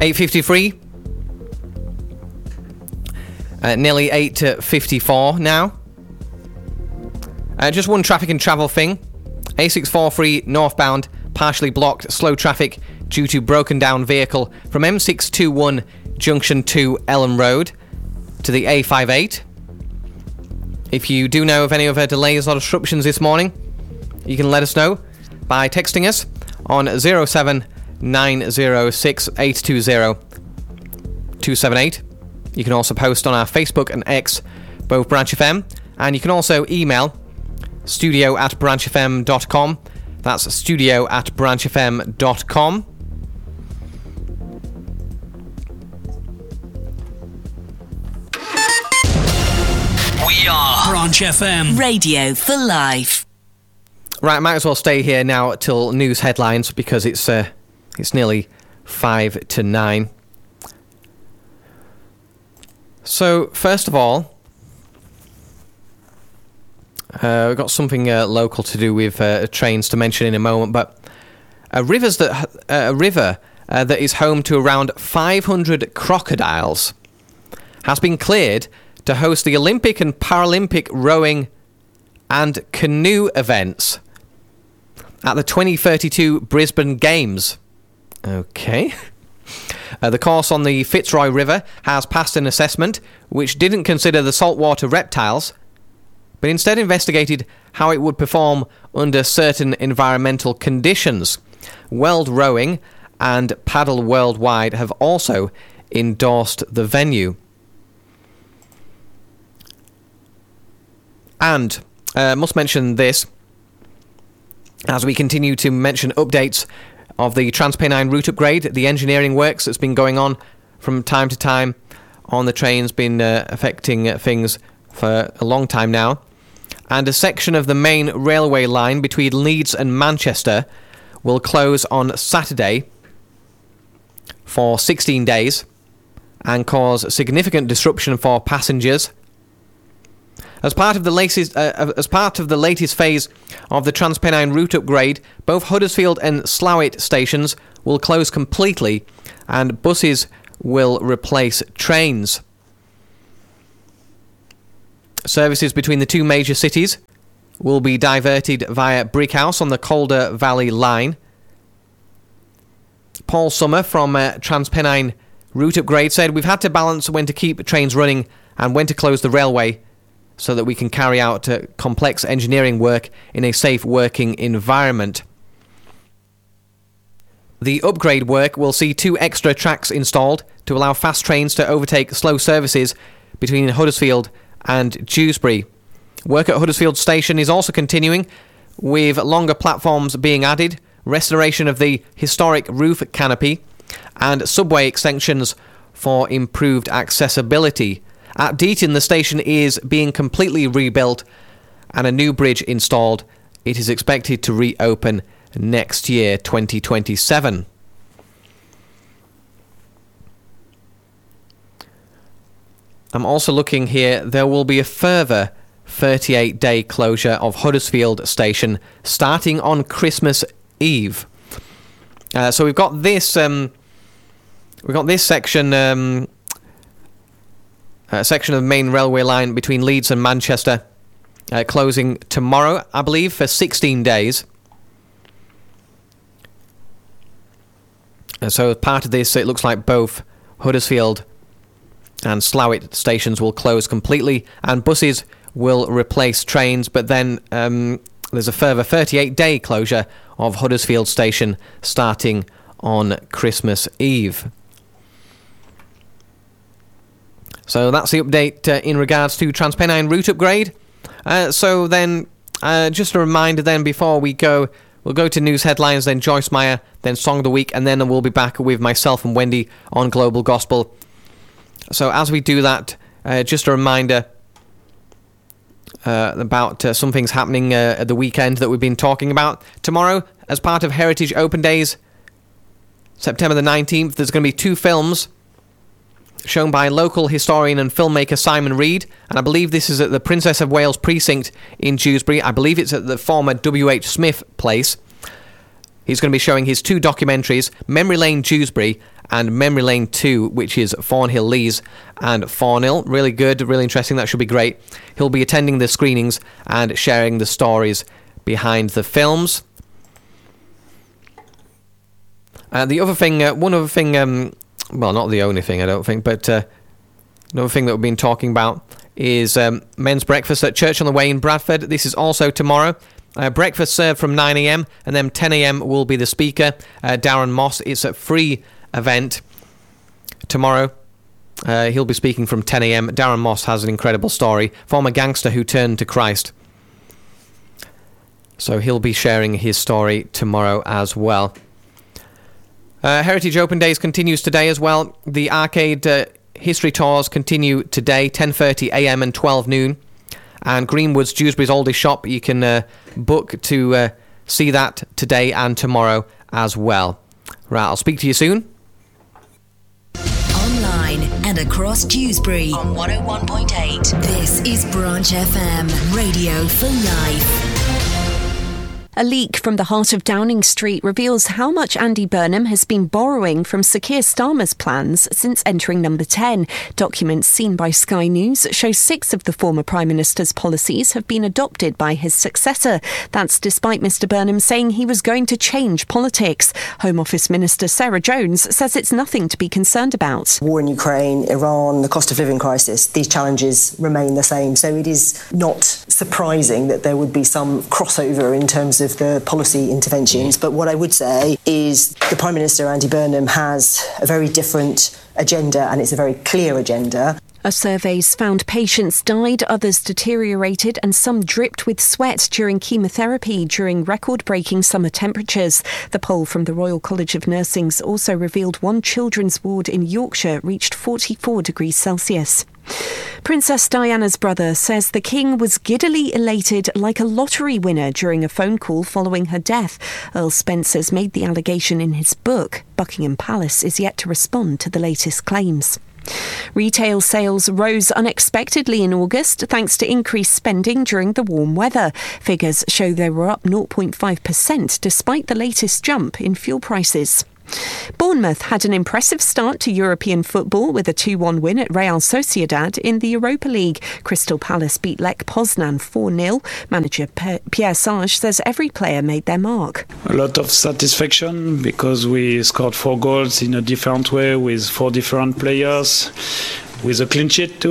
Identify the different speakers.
Speaker 1: 8:53. Nearly 8:54 now. Just one traffic and travel thing. A643 northbound, partially blocked, slow traffic due to broken down vehicle from M621 junction to Ellen Road to the A58. If you do know of any other delays or disruptions this morning, you can let us know by texting us on 07906820278. You can also post on our Facebook and X, both Branch FM, and you can also email studio@branchfm.com. That's studio@branchfm.com.
Speaker 2: We are Branch FM. Radio for life.
Speaker 1: Right, I might as well stay here now till news headlines because it's nearly 5 to 9. So, first of all, we've got something local to do with trains to mention in a moment, but a river that is home to around 500 crocodiles has been cleared to host the Olympic and Paralympic rowing and canoe events at the 2032 Brisbane Games. Okay. The course on the Fitzroy River has passed an assessment which didn't consider the saltwater reptiles, but instead investigated how it would perform under certain environmental conditions. World Rowing and Paddle Worldwide have also endorsed the venue. And must mention this, as we continue to mention updates of the TransPennine route upgrade, the engineering works that's been going on from time to time on the trains, been affecting things for a long time now. And a section of the main railway line between Leeds and Manchester will close on Saturday for 16 days and cause significant disruption for passengers. As part of the latest phase of the TransPennine route upgrade, both Huddersfield and Slough stations will close completely and buses will replace trains. Services between the two major cities will be diverted via Brickhouse on the Calder Valley line. Paul Summer from TransPennine route upgrade said, "We've had to balance when to keep trains running and when to close the railway, so that we can carry out complex engineering work in a safe working environment." The upgrade work will see 2 extra tracks installed to allow fast trains to overtake slow services between Huddersfield and Dewsbury. Work at Huddersfield Station is also continuing, with longer platforms being added, restoration of the historic roof canopy, and subway extensions for improved accessibility. At Deaton, the station is being completely rebuilt and a new bridge installed. It is expected to reopen next year, 2027. I'm also looking here. There will be a further 38-day closure of Huddersfield Station starting on Christmas Eve. So we've got this section. Section of the main railway line between Leeds and Manchester closing tomorrow, I believe, for 16 days. So as part of this, it looks like both Huddersfield and Slough stations will close completely and buses will replace trains, but then there's a further 38-day closure of Huddersfield Station starting on Christmas Eve. So that's the update in regards to TransPennine route upgrade. So then, just a reminder then before we go, we'll go to news headlines, then Joyce Meyer, then Song of the Week, and then we'll be back with myself and Wendy on Global Gospel. So as we do that, just a reminder about some things happening at the weekend that we've been talking about. Tomorrow, as part of Heritage Open Days, September the 19th, there's going to be 2 films shown by local historian and filmmaker Simon Reed, and I believe this is at the Princess of Wales precinct in Dewsbury. I believe it's at the former W.H. Smith place. He's going to be showing his 2 documentaries, Memory Lane Dewsbury and Memory Lane 2, which is Thornhill Lees and Thornhill. Really good, really interesting. That should be great. He'll be attending the screenings and sharing the stories behind the films. The other thing, one other thing, well, not the only thing, I don't think, but another thing that we've been talking about is men's breakfast at Church on the Way in Bradford. This is also tomorrow. Breakfast served from 9 a.m. and then 10 a.m. will be the speaker, Darren Moss. It's a free event tomorrow. He'll be speaking from 10 a.m. Darren Moss has an incredible story. Former gangster who turned to Christ. So he'll be sharing his story tomorrow as well. Heritage Open Days continues today as well. The arcade history tours continue today, 10:30 a.m. and 12 noon. And Greenwood's, Dewsbury's oldest shop, you can book to see that today and tomorrow as well. Right, I'll speak to you soon.
Speaker 2: Online and across Dewsbury on 101.8. This is Branch FM, Radio for Life.
Speaker 3: A leak from the heart of Downing Street reveals how much Andy Burnham has been borrowing from Sir Keir Starmer's plans since entering Number 10. Documents seen by Sky News show 6 of the former Prime Minister's policies have been adopted by his successor. That's despite Mr Burnham saying he was going to change politics. Home Office Minister Sarah Jones says it's nothing to be concerned about.
Speaker 4: War in Ukraine, Iran, the cost of living crisis, these challenges remain the same. So it is not surprising that there would be some crossover in terms of the policy interventions. But what I would say is the Prime Minister, Andy Burnham, has a very different agenda, and it's a very clear agenda.
Speaker 3: A survey's found patients died, others deteriorated, and some dripped with sweat during chemotherapy during record-breaking summer temperatures. The poll from the Royal College of Nursing's also revealed one children's ward in Yorkshire reached 44 degrees Celsius. Princess Diana's brother says the King was giddily elated like a lottery winner during a phone call following her death. Earl Spencer's made the allegation in his book. Buckingham Palace is yet to respond to the latest claims. Retail sales rose unexpectedly in August thanks to increased spending during the warm weather. Figures show they were up 0.5% despite the latest jump in fuel prices. Bournemouth had an impressive start to European football with a 2-1 win at Real Sociedad in the Europa League. Crystal Palace beat Lech Poznan 4-0. Manager Pierre Sage says every player made their mark.
Speaker 5: A lot of satisfaction because we scored 4 goals in a different way with 4 different players, with a clean sheet too.